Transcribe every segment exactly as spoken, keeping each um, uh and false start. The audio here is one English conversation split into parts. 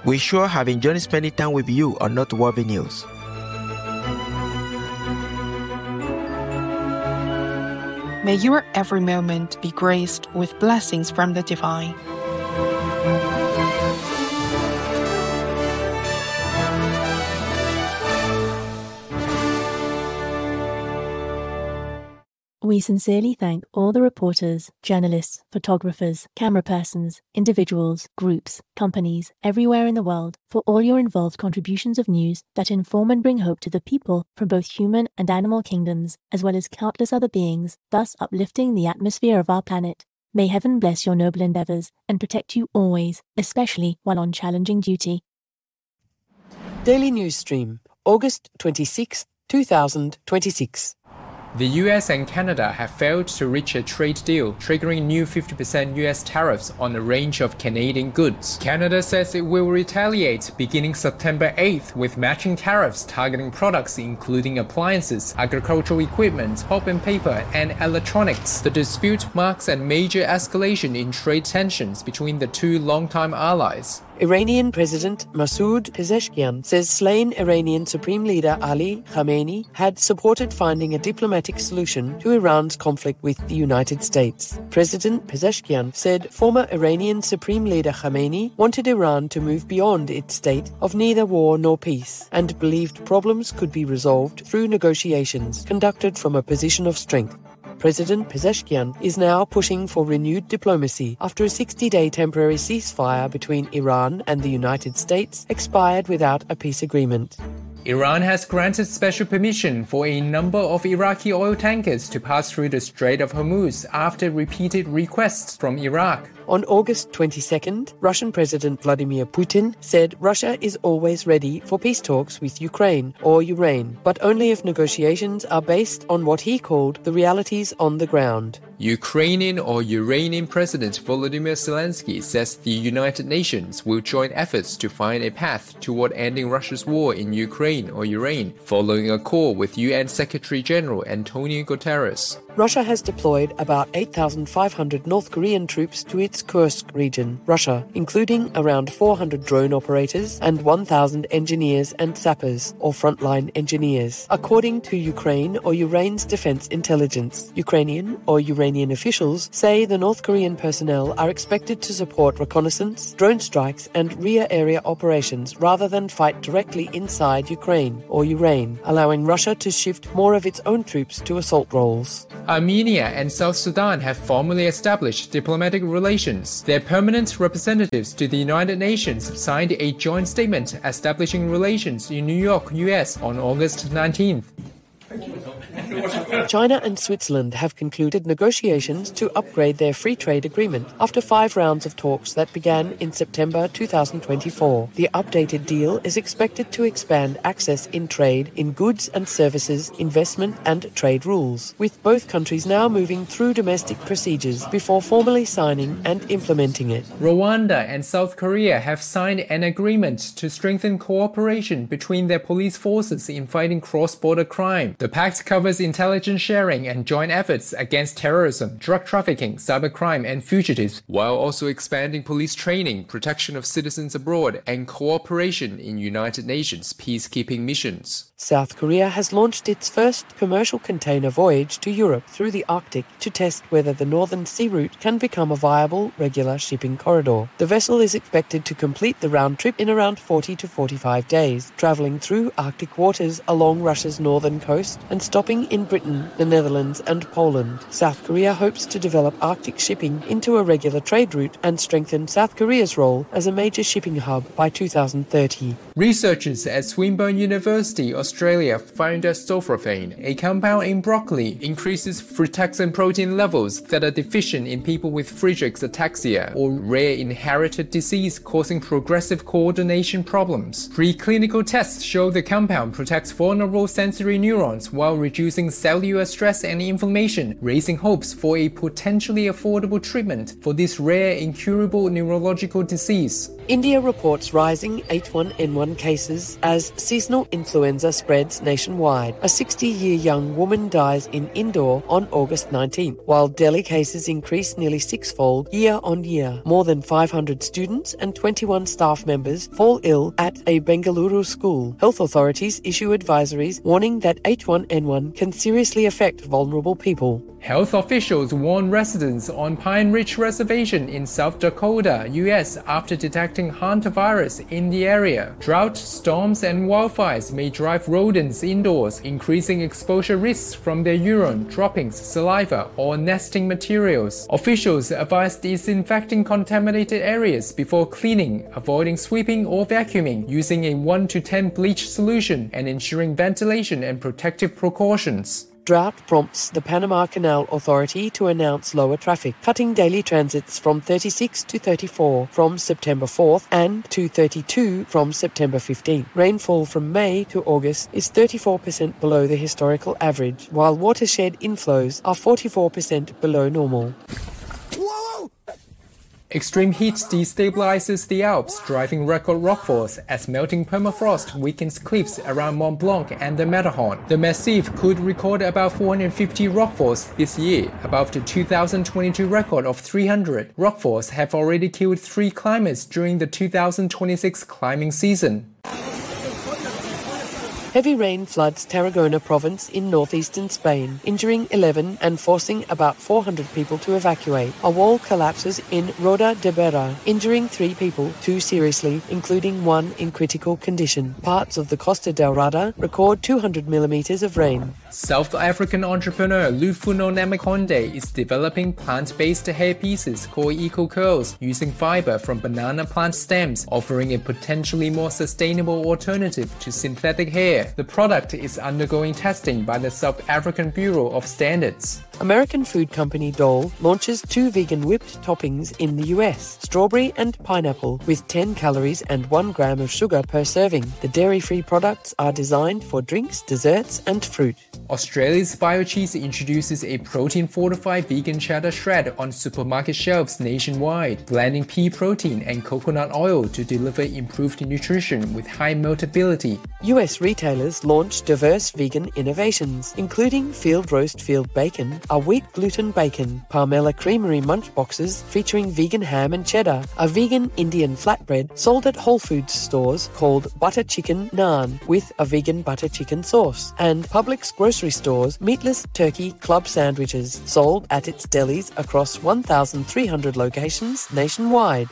We sure have enjoyed spending time with you on Noteworthy News. May your every moment be graced with blessings from the divine. We sincerely thank all the reporters, journalists, photographers, camera persons, individuals, groups, companies, everywhere in the world for all your involved contributions of news that inform and bring hope to the people from both human and animal kingdoms, as well as countless other beings, thus uplifting the atmosphere of our planet. May heaven bless your noble endeavours and protect you always, especially while on challenging duty. Daily News Stream, August twenty-sixth, twenty twenty-six. The U S and Canada have failed to reach a trade deal, triggering new fifty percent U S tariffs on a range of Canadian goods. Canada says it will retaliate beginning September eighth with matching tariffs targeting products including appliances, agricultural equipment, pulp and paper, and electronics. The dispute marks a major escalation in trade tensions between the two longtime allies. Iranian President Masoud Pezeshkian says slain Iranian Supreme Leader Ali Khamenei had supported finding a diplomatic solution to Iran's conflict with the United States. President Pezeshkian said former Iranian Supreme Leader Khamenei wanted Iran to move beyond its state of neither war nor peace and believed problems could be resolved through negotiations conducted from a position of strength. President Pezeshkian is now pushing for renewed diplomacy after a sixty-day temporary ceasefire between Iran and the United States expired without a peace agreement. Iran has granted special permission for a number of Iraqi oil tankers to pass through the Strait of Hormuz after repeated requests from Iraq. On August twenty-second, Russian President Vladimir Putin said Russia is always ready for peace talks with Ukraine or Iran, but only if negotiations are based on what he called the realities on the ground. Ukrainian or Iranian President Volodymyr Zelensky says the United Nations will join efforts to find a path toward ending Russia's war in Ukraine or Iran, following a call with U N Secretary-General Antonio Guterres. Russia has deployed about eight thousand five hundred North Korean troops to its Kursk region, Russia, including around four hundred drone operators and one thousand engineers and sappers, or frontline engineers, according to Ukraine or Iran's defense intelligence. Ukrainian or Iranian officials say the North Korean personnel are expected to support reconnaissance, drone strikes and rear area operations rather than fight directly inside Ukraine or Iran, allowing Russia to shift more of its own troops to assault roles. Armenia and South Sudan have formally established diplomatic relations. Their permanent representatives to the United Nations signed a joint statement establishing relations in New York, U S on August nineteenth. China and Switzerland have concluded negotiations to upgrade their free trade agreement after five rounds of talks that began in September twenty twenty-four. The updated deal is expected to expand access in trade in goods and services, investment and trade rules, with both countries now moving through domestic procedures before formally signing and implementing it. Rwanda and South Korea have signed an agreement to strengthen cooperation between their police forces in fighting cross-border crime. The pact covers intelligence sharing and joint efforts against terrorism, drug trafficking, cybercrime, and fugitives, while also expanding police training, protection of citizens abroad, and cooperation in United Nations peacekeeping missions. South Korea has launched its first commercial container voyage to Europe through the Arctic to test whether the Northern Sea Route can become a viable, regular shipping corridor. The vessel is expected to complete the round trip in around forty to forty-five days, traveling through Arctic waters along Russia's northern coast and stopping in Britain, the Netherlands and Poland. South Korea hopes to develop Arctic shipping into a regular trade route and strengthen South Korea's role as a major shipping hub by two thousand thirty. Researchers at Swinburne University, Australia, found that sulforaphane, a compound in broccoli, increases frataxin protein levels that are deficient in people with Friedreich's ataxia, or rare inherited disease causing progressive coordination problems. Preclinical tests show the compound protects vulnerable sensory neurons while reducing reducing cellular stress and inflammation, raising hopes for a potentially affordable treatment for this rare incurable neurological disease. India reports rising H one N one cases as seasonal influenza spreads nationwide. A sixty-year young woman dies in Indore on August nineteenth, while Delhi cases increase nearly sixfold year on year. More than five hundred students and twenty-one staff members fall ill at a Bengaluru school. Health authorities issue advisories warning that H one N one can seriously affect vulnerable people. Health officials warn residents on Pine Ridge Reservation in South Dakota, U S after detecting hantavirus in the area. Drought, storms, and wildfires may drive rodents indoors, increasing exposure risks from their urine, droppings, saliva, or nesting materials. Officials advise disinfecting contaminated areas before cleaning, avoiding sweeping or vacuuming, using a one to ten bleach solution, and ensuring ventilation and protective precautions. Drought prompts the Panama Canal Authority to announce lower traffic, cutting daily transits from thirty-six to thirty-four from September fourth and to thirty-two from September fifteenth. Rainfall from May to August is thirty-four percent below the historical average, while watershed inflows are forty-four percent below normal. Extreme heat destabilizes the Alps, driving record rockfalls as melting permafrost weakens cliffs around Mont Blanc and the Matterhorn. The Massif could record about four hundred fifty rockfalls this year, above the two thousand twenty-two record of three hundred. Rockfalls have already killed three climbers during the two thousand twenty-six climbing season. Heavy rain floods Tarragona province in northeastern Spain, injuring eleven and forcing about four hundred people to evacuate. A wall collapses in Roda de Berra, injuring three people, two seriously, including one in critical condition. Parts of the Costa del Rada record two hundred millimeters of rain. South African entrepreneur Lufuno Namakonde is developing plant-based hair pieces called Eco Curls using fiber from banana plant stems, offering a potentially more sustainable alternative to synthetic hair. The product is undergoing testing by the South African Bureau of Standards. American food company Dole launches two vegan whipped toppings in the U S, strawberry and pineapple, with ten calories and one gram of sugar per serving. The dairy-free products are designed for drinks, desserts, and fruit. Australia's BioCheese introduces a protein-fortified vegan cheddar shred on supermarket shelves nationwide, blending pea protein and coconut oil to deliver improved nutrition with high meltability. U S retailers launch diverse vegan innovations, including Field Roast Field Bacon, a wheat gluten bacon, Parmela Creamery munch boxes featuring vegan ham and cheddar, a vegan Indian flatbread sold at Whole Foods stores called Butter Chicken Naan with a vegan butter chicken sauce, and Publix grocery stores meatless turkey club sandwiches sold at its delis across one thousand three hundred locations nationwide.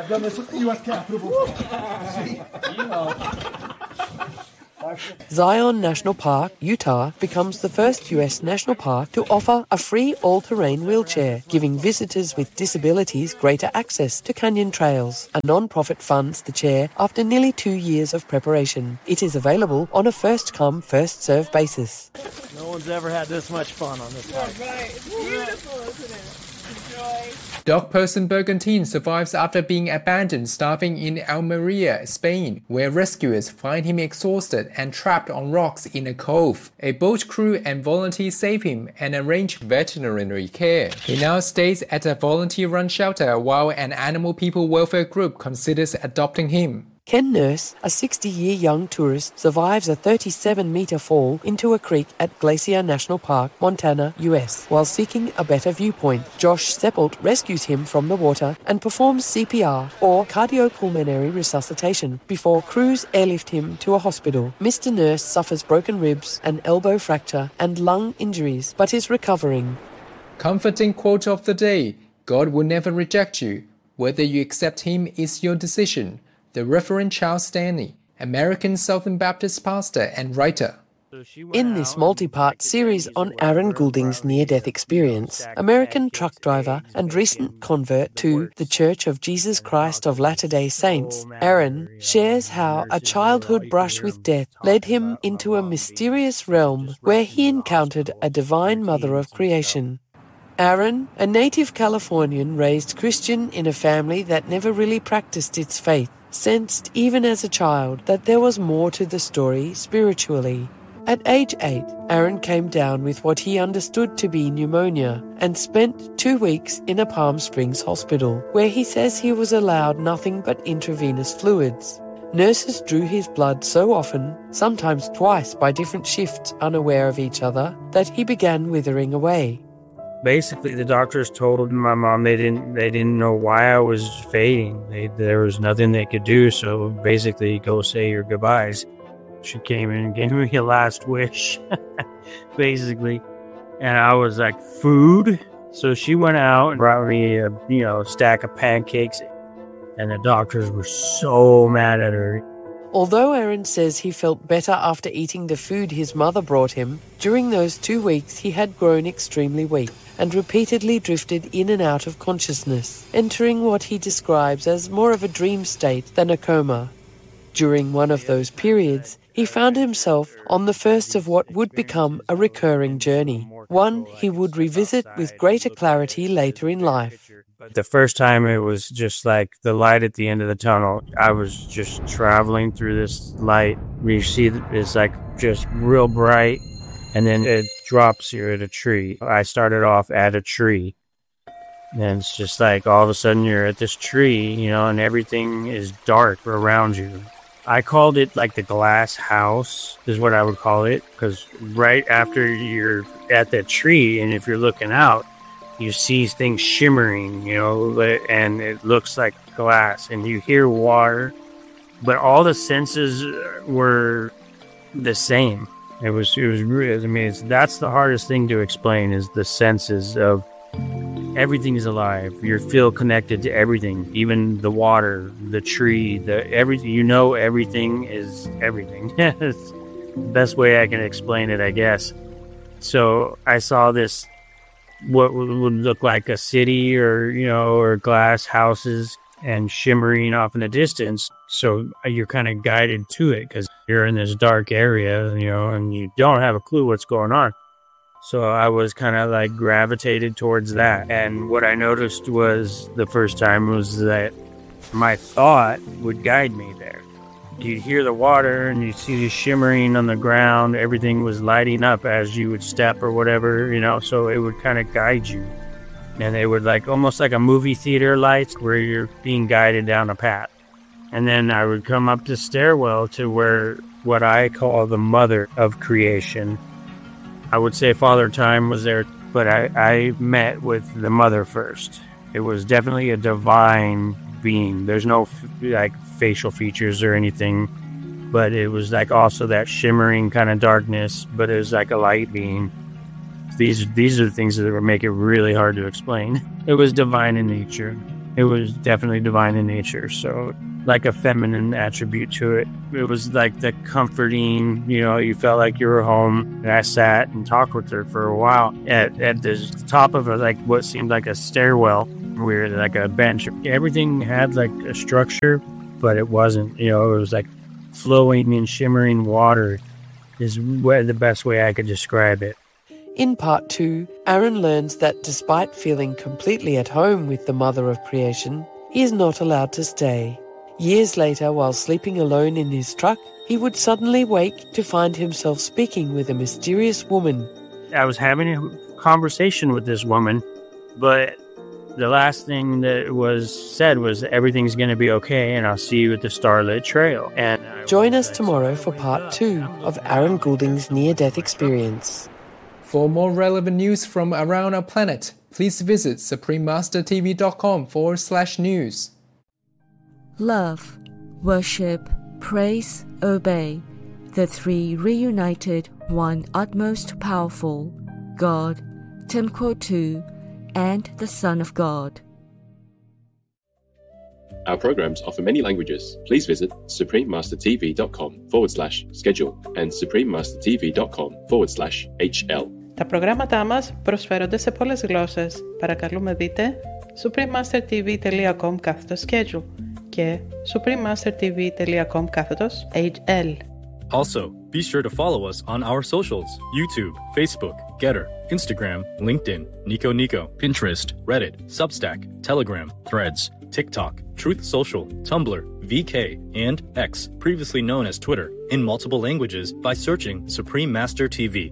Zion National Park, Utah, becomes the first U S national park to offer a free all-terrain wheelchair, giving visitors with disabilities greater access to canyon trails. A non-profit funds the chair after nearly two years of preparation. It is available on a first-come, first-served basis. No one's ever had this much fun on this hike. Right. It's beautiful, isn't it? Enjoy. Dog person Bergantine survives after being abandoned starving in Almeria, Spain, where rescuers find him exhausted and trapped on rocks in a cove. A boat crew and volunteers save him and arrange veterinary care. He now stays at a volunteer-run shelter while an animal people welfare group considers adopting him. Ken Nurse, a sixty-year young tourist, survives a thirty-seven meter fall into a creek at Glacier National Park, Montana, U S, while seeking a better viewpoint. Josh Seppelt rescues him from the water and performs C P R, or cardiopulmonary resuscitation, before crews airlift him to a hospital. Mister Nurse suffers broken ribs, an elbow fracture, and lung injuries, but is recovering. Comforting quote of the day: God will never reject you. Whether you accept him is your decision. The Reverend Charles Stanley, American Southern Baptist pastor and writer. In this multi-part series on Aaron Goulding's near-death experience, American truck driver and recent convert to the Church of Jesus Christ of Latter-day Saints, Aaron shares how a childhood brush with death led him into a mysterious realm where he encountered a divine mother of creation. Aaron, a native Californian raised Christian in a family that never really practiced its faith, sensed even as a child that there was more to the story spiritually. At age eight, Aaron came down with what he understood to be pneumonia and spent two weeks in a Palm Springs hospital, where he says he was allowed nothing but intravenous fluids. Nurses drew his blood so often, sometimes twice by different shifts unaware of each other, that he began withering away. Basically, the doctors told my mom they didn't they didn't know why I was fading. They, there was nothing they could do, so basically, go say your goodbyes. She came in and gave me a last wish, basically. And I was like, food? So she went out and brought me a, you know, stack of pancakes. And the doctors were so mad at her. Although Aaron says he felt better after eating the food his mother brought him, during those two weeks he had grown extremely weak and repeatedly drifted in and out of consciousness, entering what he describes as more of a dream state than a coma. During one of those periods, he found himself on the first of what would become a recurring journey, one he would revisit with greater clarity later in life. The first time it was just like the light at the end of the tunnel. I was just traveling through this light. You see it's like just real bright, and then it drops you at a tree. I started off at a tree, and it's just like all of a sudden you're at this tree, you know, and everything is dark around you. I called it like the glass house is what I would call it, because right after you're at that tree and if you're looking out, you see things shimmering, you know, and it looks like glass, and you hear water, but all the senses were the same. It was, it was, I mean, it's, that's the hardest thing to explain is the senses of everything is alive. You feel connected to everything, even the water, the tree, the everything. You know, everything is everything. It's the best way I can explain it, I guess. So I saw this, what would look like a city or, you know, or glass houses and shimmering off in the distance. So you're kind of guided to it because you're in this dark area, you know, and you don't have a clue what's going on. So I was kind of like gravitated towards that. And what I noticed was the first time was that my thought would guide me there. You'd hear the water and you'd see the shimmering on the ground. Everything was lighting up as you would step or whatever, you know, so it would kind of guide you. And they would like almost like a movie theater lights where you're being guided down a path. And then I would come up the stairwell to where what I call the mother of creation. I would say Father Time was there, but I, I met with the mother first. It was definitely a divine being. There's no like facial features or anything, but it was like also that shimmering kind of darkness, but it was like a light being. These these are the things that would make it really hard to explain. It was divine in nature. It was definitely divine in nature. So like a feminine attribute to it. It was like the comforting, you know, you felt like you were home. And I sat and talked with her for a while at, at the top of a, like what seemed like a stairwell, where like a bench. Everything had like a structure, but it wasn't, you know, it was like flowing and shimmering water is the best way I could describe it. In part two, Aaron learns that despite feeling completely at home with the mother of creation, he is not allowed to stay. Years later, while sleeping alone in his truck, he would suddenly wake to find himself speaking with a mysterious woman. I was having a conversation with this woman, but the last thing that was said was everything's going to be okay and I'll see you at the Starlit Trail. And join us tomorrow for part two of Aaron Goulding's near-death experience. For more relevant news from around our planet, please visit suprememastertv.com forward slash news. Love, worship, praise, obey, the three reunited, one utmost powerful, God, Temko two, and the Son of God. Our programs offer many languages. Please visit suprememastertv.com forward slash schedule and suprememastertv.com forward slash hl. Τα προγράμματά μας προσφέρονται σε πολλές γλώσσες. Παρακαλούμε δείτε suprememastertv.com κάθετος schedule και suprememastertv.com κάθετος hl. Also, be sure to follow us on our socials: YouTube, Facebook, Getter, Instagram, LinkedIn, Nico Nico, Pinterest, Reddit, Substack, Telegram, Threads, TikTok, Truth Social, Tumblr, V K, and X, previously known as Twitter, in multiple languages by searching Supreme Master T V.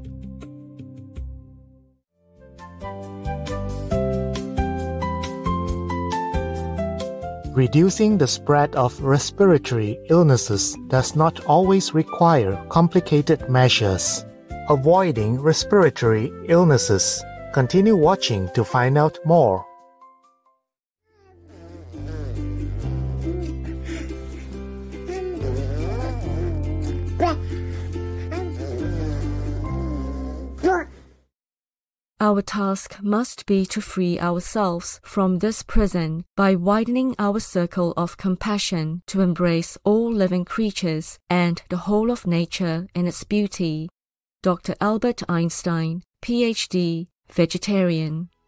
Reducing the spread of respiratory illnesses does not always require complicated measures. Avoiding respiratory illnesses. Continue watching to find out more. Our task must be to free ourselves from this prison by widening our circle of compassion to embrace all living creatures and the whole of nature in its beauty. Doctor Albert Einstein, P H D, vegetarian.